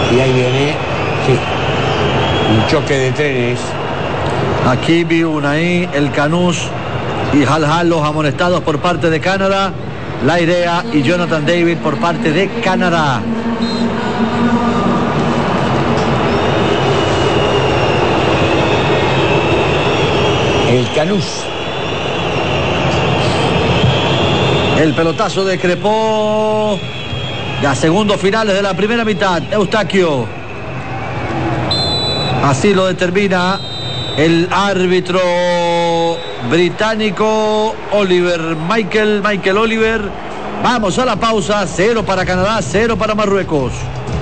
Y ahí viene, sí, un choque de trenes. Aquí vi Unai, el Canús y Hal los amonestados por parte de Canadá. Lairea y Jonathan David por parte de Canadá. El Canús. El pelotazo de Crepó. Ya segundos finales de la primera mitad. Eustaquio. Así lo determina el árbitro británico Michael Oliver. Vamos a la pausa. 0 para Canadá, 0 para Marruecos.